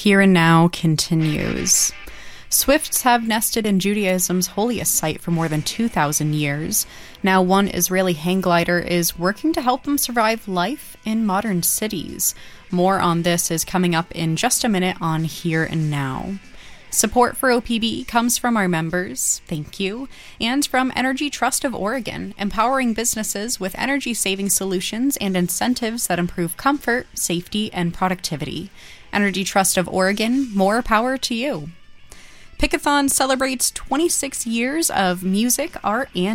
Here and Now continues. Swifts have nested in Judaism's holiest site for more than 2,000 years. Now one Israeli hang glider is working to help them survive life in modern cities. More on this is coming up in just a minute on Here and Now. Support for OPB comes from our members, thank you, and from Energy Trust of Oregon, empowering businesses with energy-saving solutions and incentives that improve comfort, safety, and productivity. Energy Trust of Oregon, more power to you. Pickathon celebrates 26 years of music, art, and